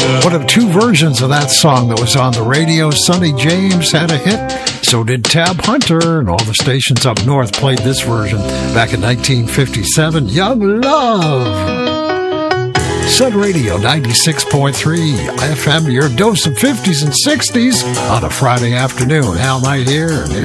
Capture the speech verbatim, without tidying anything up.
One of two versions of that song that was on the radio. Sonny James had a hit. So did Tab Hunter, and all the stations up north played this version back in nineteen fifty-seven. Young Love. Sun Radio ninety-six point three F M, your dose of fifties and sixties on a Friday afternoon. Al Knight here.